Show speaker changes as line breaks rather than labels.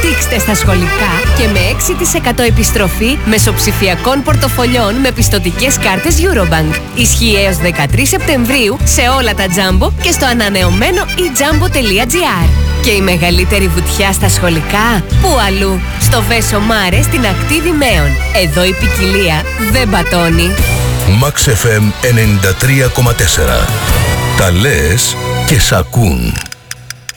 Δείξτε στα σχολικά και με 6% επιστροφή μεσοψηφιακών πορτοφολιών με πιστωτικές κάρτες Eurobank. Ισχύει έως 13 Σεπτεμβρίου σε όλα τα Jumbo και στο ανανεωμένο ejumbo.gr. Και η μεγαλύτερη βουτιά στα σχολικά, πού αλλού? Στο Βέσο Μάρε στην ακτή Δημαίων. Εδώ η ποικιλία δεν πατώνει.
Max FM 93,4. Τα λες και σ' ακούν.